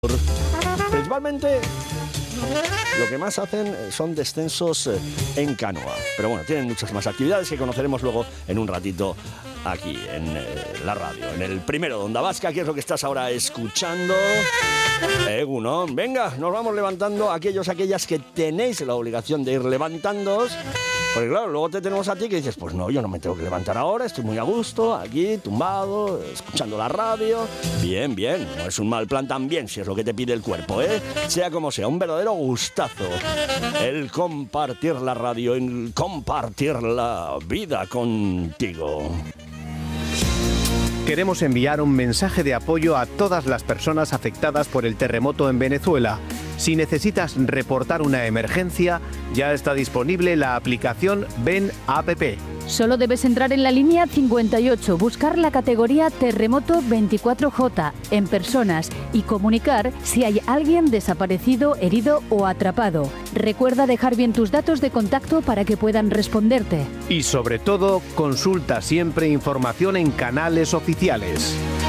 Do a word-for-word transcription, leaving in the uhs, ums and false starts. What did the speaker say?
Principalmente lo que más hacen son descensos en canoa, pero bueno, tienen muchas más actividades que conoceremos luego en un ratito aquí en eh, la radio, en el primero de Onda Vasca, que es lo que estás ahora escuchando. Egunon, venga, nos vamos levantando aquellos, aquellas que tenéis la obligación de ir levantándoos. Porque claro, luego te tenemos a ti que dices, pues no, yo no me tengo que levantar ahora, estoy muy a gusto, aquí, tumbado, escuchando la radio. Bien, bien, no es un mal plan también, si es lo que te pide el cuerpo, ¿eh? Sea como sea, un verdadero gustazo el compartir la radio, el compartir la vida contigo. Queremos enviar un mensaje de apoyo a todas las personas afectadas por el terremoto en Venezuela. Si necesitas reportar una emergencia, ya está disponible la aplicación Ven App. Solo debes entrar en la línea cincuenta y ocho, buscar la categoría Terremoto veinticuatro J en personas y comunicar si hay alguien desaparecido, herido o atrapado. Recuerda dejar bien tus datos de contacto para que puedan responderte. Y sobre todo, consulta siempre información en canales oficiales.